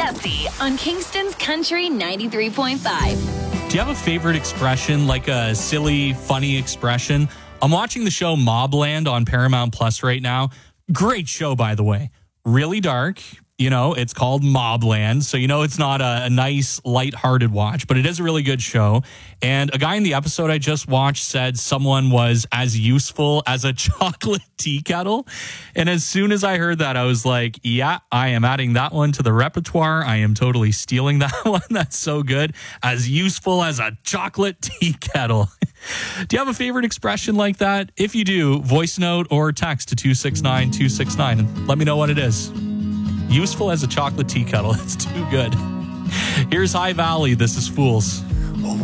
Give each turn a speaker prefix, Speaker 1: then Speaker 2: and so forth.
Speaker 1: Jesse on Kingston's Country 93.5.
Speaker 2: Do you have a favorite expression, like a silly, funny expression? I'm watching the show Mobland on Paramount Plus right now. Great show, by the way. Really dark. You know, it's called Mobland, so you know it's not a nice, lighthearted watch, but it is a really good show. And a guy in the episode I just watched said someone was as useful as a chocolate tea kettle. And as soon as I heard that, I was like, yeah, I am adding that one to the repertoire. I am totally stealing that one. That's so good. As useful as a chocolate tea kettle. Do you have a favorite expression like that? If you do, voice note or text to 269-269 and let me know what it is. Useful as a chocolate tea kettle. It's too good. Here's High Valley. This is Fools.